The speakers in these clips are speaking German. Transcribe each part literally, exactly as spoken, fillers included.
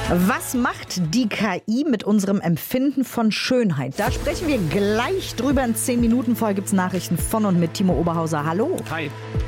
Was macht die K I mit unserem Empfinden von Schönheit? Da sprechen wir gleich drüber. In zehn Minuten vorher gibt es Nachrichten von und mit Timo Oberhauser. Hallo. Hi.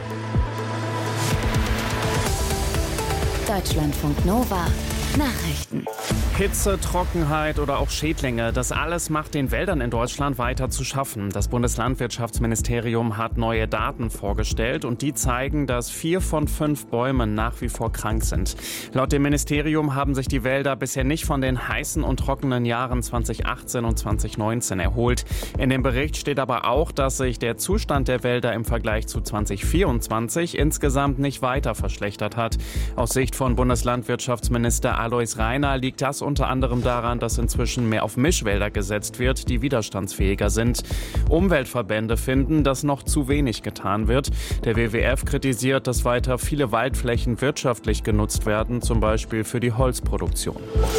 Deutschlandfunk Nova. Nachrichten. Hitze, Trockenheit oder auch Schädlinge, das alles macht den Wäldern in Deutschland weiter zu schaffen. Das Bundeslandwirtschaftsministerium hat neue Daten vorgestellt und die zeigen, dass vier von fünf Bäumen nach wie vor krank sind. Laut dem Ministerium haben sich die Wälder bisher nicht von den heißen und trockenen Jahren zwanzig achtzehn und zwanzig neunzehn erholt. In dem Bericht steht aber auch, dass sich der Zustand der Wälder im Vergleich zu zwanzig vierundzwanzig insgesamt nicht weiter verschlechtert hat. Aus Sicht von Bundeslandwirtschaftsminister Alois Rainer liegt das unter anderem daran, dass inzwischen mehr auf Mischwälder gesetzt wird, die widerstandsfähiger sind. Umweltverbände finden, dass noch zu wenig getan wird. Der W W F kritisiert, dass weiter viele Waldflächen wirtschaftlich genutzt werden, zum Beispiel für die Holzproduktion.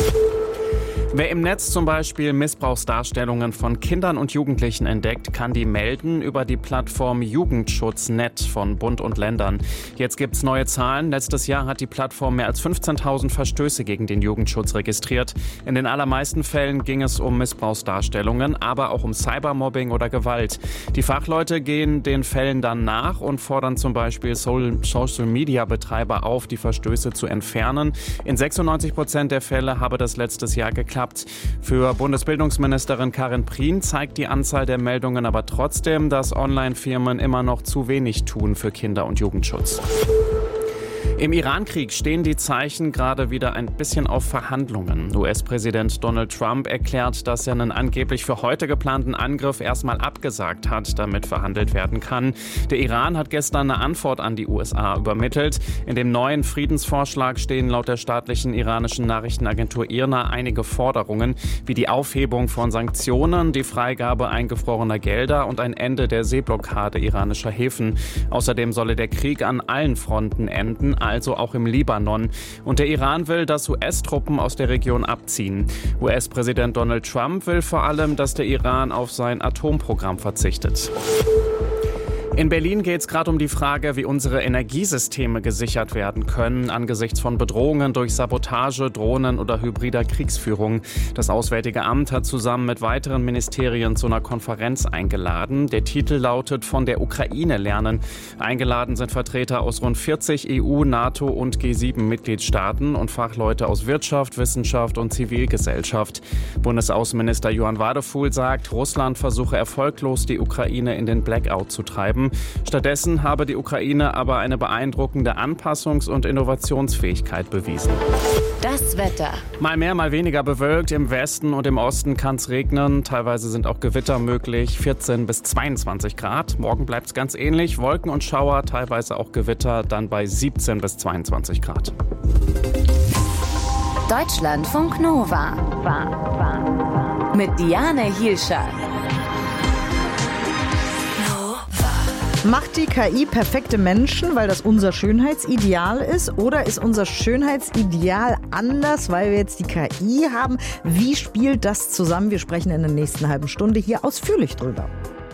Wer im Netz zum Beispiel Missbrauchsdarstellungen von Kindern und Jugendlichen entdeckt, kann die melden über die Plattform Jugendschutz Punkt net von Bund und Ländern. Jetzt gibt's neue Zahlen. Letztes Jahr hat die Plattform mehr als fünfzehntausend Verstöße gegen den Jugendschutz registriert. In den allermeisten Fällen ging es um Missbrauchsdarstellungen, aber auch um Cybermobbing oder Gewalt. Die Fachleute gehen den Fällen dann nach und fordern zum Beispiel Social-Media-Betreiber auf, die Verstöße zu entfernen. In sechsundneunzig Prozent der Fälle habe das letztes Jahr geklappt. Für Bundesbildungsministerin Karin Prien zeigt die Anzahl der Meldungen aber trotzdem, dass Online-Firmen immer noch zu wenig tun für Kinder- und Jugendschutz. Im Iran-Krieg stehen die Zeichen gerade wieder ein bisschen auf Verhandlungen. U S-Präsident Donald Trump erklärt, dass er einen angeblich für heute geplanten Angriff erstmal abgesagt hat, damit verhandelt werden kann. Der Iran hat gestern eine Antwort an die U S A übermittelt. In dem neuen Friedensvorschlag stehen laut der staatlichen iranischen Nachrichtenagentur I R N A einige Forderungen, wie die Aufhebung von Sanktionen, die Freigabe eingefrorener Gelder und ein Ende der Seeblockade iranischer Häfen. Außerdem solle der Krieg an allen Fronten enden, also auch im Libanon. Und der Iran will, dass U S-Truppen aus der Region abziehen. U S-Präsident Donald Trump will vor allem, dass der Iran auf sein Atomprogramm verzichtet. In Berlin geht es gerade um die Frage, wie unsere Energiesysteme gesichert werden können angesichts von Bedrohungen durch Sabotage, Drohnen oder hybrider Kriegsführung. Das Auswärtige Amt hat zusammen mit weiteren Ministerien zu einer Konferenz eingeladen. Der Titel lautet „Von der Ukraine lernen". Eingeladen sind Vertreter aus rund vierzig E U-, NATO- und G sieben Mitgliedstaaten und Fachleute aus Wirtschaft, Wissenschaft und Zivilgesellschaft. Bundesaußenminister Johann Wadefuhl sagt, Russland versuche erfolglos, die Ukraine in den Blackout zu treiben. Stattdessen habe die Ukraine aber eine beeindruckende Anpassungs- und Innovationsfähigkeit bewiesen. Das Wetter. Mal mehr, mal weniger bewölkt. Im Westen und im Osten kann es regnen. Teilweise sind auch Gewitter möglich. vierzehn bis zweiundzwanzig Grad. Morgen bleibt es ganz ähnlich. Wolken und Schauer, teilweise auch Gewitter, dann bei siebzehn bis zweiundzwanzig Grad. Deutschlandfunk Nova. Mit Diane Hielscher. Macht die K I perfekte Menschen, weil das unser Schönheitsideal ist? Oder ist unser Schönheitsideal anders, weil wir jetzt die K I haben? Wie spielt das zusammen? Wir sprechen in der nächsten halben Stunde hier ausführlich drüber.